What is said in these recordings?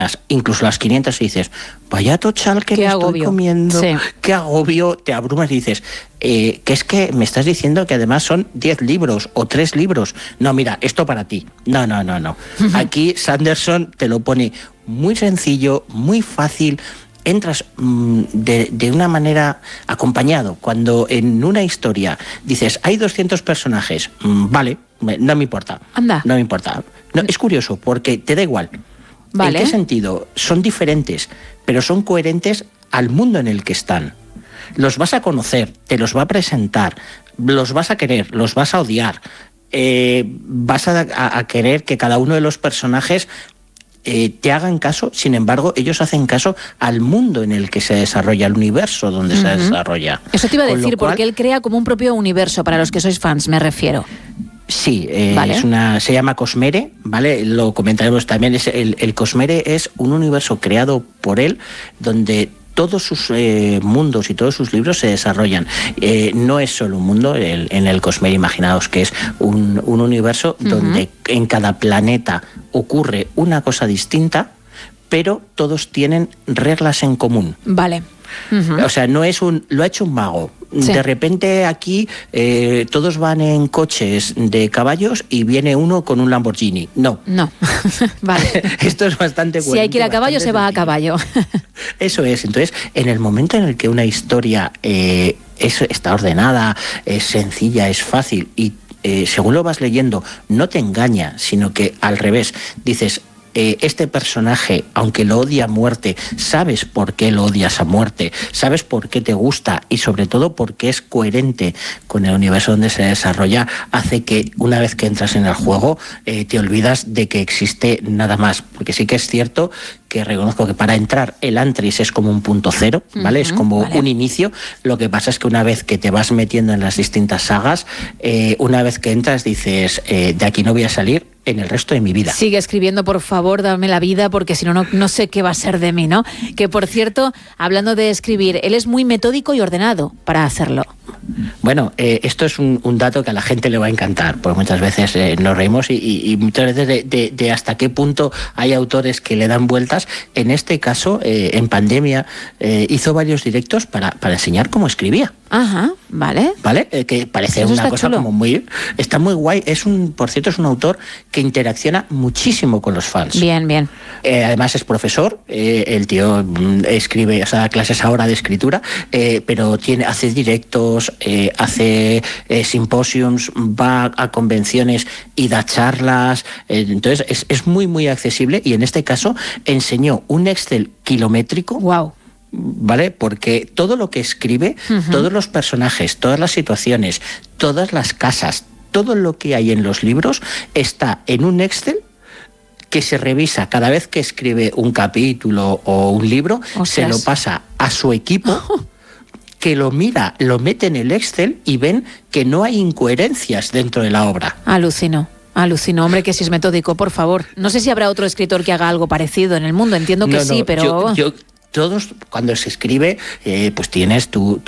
incluso las 500, y dices, vaya tochal que me estoy comiendo, sí. Qué agobio, te abrumas y dices, que es que me estás diciendo que además son 10 libros o 3 libros. No, mira, esto para ti. No. Aquí Sanderson te lo pone muy sencillo, muy fácil. Entras de una manera acompañado. Cuando en una historia dices, hay 200 personajes, vale, no me importa. Anda. No me importa. No, es curioso, porque te da igual. Vale. ¿En qué sentido? Son diferentes, pero son coherentes al mundo en el que están. Los vas a conocer, te los va a presentar, los vas a querer, los vas a odiar. Vas a querer que cada uno de los personajes te hagan caso. Sin embargo, ellos hacen caso al mundo en el que se desarrolla, al universo donde se desarrolla. Eso te iba a Con decir, lo cual, porque él crea como un propio universo, para los que sois fans, me refiero. Sí, vale. Se llama Cosmere, ¿vale? Lo comentaremos también. El Cosmere es un universo creado por él, donde todos sus mundos y todos sus libros se desarrollan. No es solo un mundo, en el Cosmere, imaginaos que es un universo donde en cada planeta ocurre una cosa distinta, pero todos tienen reglas en común. Vale. O sea, no es lo ha hecho un mago. Sí. De repente aquí todos van en coches de caballos y viene uno con un Lamborghini. No. Vale. Esto es bastante bueno. Si hay que ir a caballo, se va a caballo. Eso es. Entonces, en el momento en el que una historia está ordenada, es sencilla, es fácil y según lo vas leyendo, no te engaña, sino que al revés, dices, este personaje, aunque lo odia a muerte, sabes por qué lo odias a muerte, sabes por qué te gusta y sobre todo porque es coherente con el universo donde se desarrolla, hace que una vez que entras en el juego te olvidas de que existe nada más, porque sí que es cierto que reconozco que para entrar el Antris es como un punto cero, ¿vale? Es como un inicio. Lo que pasa es que una vez que te vas metiendo en las distintas sagas, una vez que entras dices, de aquí no voy a salir en el resto de mi vida. Sigue escribiendo, por favor, dame la vida, porque si no, no sé qué va a ser de mí, ¿no? Que, por cierto, hablando de escribir, él es muy metódico y ordenado para hacerlo. Bueno, esto es un dato que a la gente le va a encantar, porque muchas veces nos reímos y muchas veces de hasta qué punto hay autores que le dan vueltas. En este caso, en pandemia, hizo varios directos para enseñar cómo escribía. Ajá, vale. ¿Vale? Que parece eso una cosa chulo. como muy... Está muy guay. Por cierto, es un autor que interacciona muchísimo con los fans. Bien. Además es profesor, el tío escribe, o sea, da clases ahora de escritura, pero hace directos, hace simposiums, va a convenciones y da charlas. Entonces es muy, muy accesible y en este caso enseñó un Excel kilométrico. Wow. ¿Vale? Porque todo lo que escribe, todos los personajes, todas las situaciones, todas las casas, todo lo que hay en los libros está en un Excel que se revisa cada vez que escribe un capítulo o un libro. Ostras. Se lo pasa a su equipo, que lo mira, lo mete en el Excel y ven que no hay incoherencias dentro de la obra. Alucino, hombre, que si es metódico, por favor. No sé si habrá otro escritor que haga algo parecido en el mundo, entiendo que sí, pero... Todos, cuando se escribe, pues tienes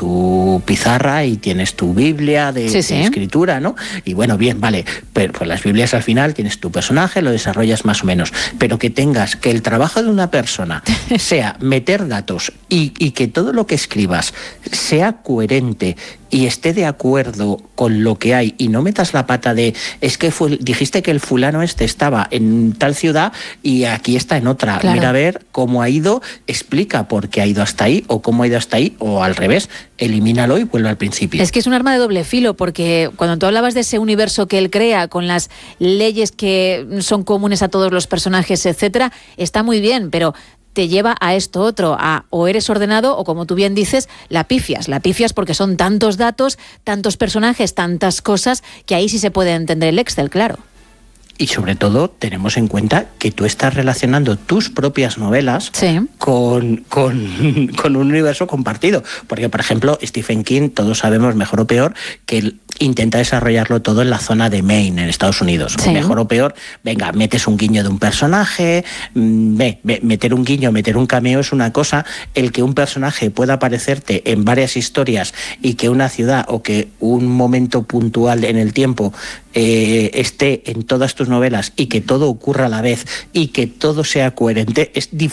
tu pizarra y tienes tu Biblia de escritura, ¿no? Y bueno, bien, vale, pero pues las Biblias al final tienes tu personaje, lo desarrollas más o menos, pero que el trabajo de una persona sea meter datos y que todo lo que escribas sea coherente y esté de acuerdo con lo que hay y no metas la pata de es que dijiste que el fulano estaba en tal ciudad y aquí está en otra. Claro. Mira a ver cómo ha ido, explica por qué ha ido hasta ahí o cómo ha ido hasta ahí o al revés, elimínalo y vuelve al principio. Es que es un arma de doble filo, porque cuando tú hablabas de ese universo que él crea con las leyes que son comunes a todos los personajes, etcétera, está muy bien, pero te lleva a esto otro, o eres ordenado o, como tú bien dices, la pifias porque son tantos datos, tantos personajes, tantas cosas, que ahí sí se puede entender el Excel, claro. Y sobre todo tenemos en cuenta que tú estás relacionando tus propias novelas con un universo compartido. Porque, por ejemplo, Stephen King, todos sabemos, mejor o peor, que él intenta desarrollarlo todo en la zona de Maine, en Estados Unidos. Sí. Mejor o peor, venga, metes un guiño de un personaje, meter un guiño, meter un cameo es una cosa, el que un personaje pueda aparecerte en varias historias y que una ciudad o que un momento puntual en el tiempo esté en todas tus novelas y que todo ocurra a la vez y que todo sea coherente, es